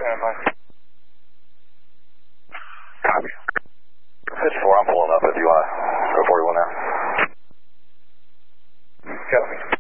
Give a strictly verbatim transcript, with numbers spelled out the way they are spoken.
Copy. fifty-four, I'm pulling up if you want to go forty-one now. Copy.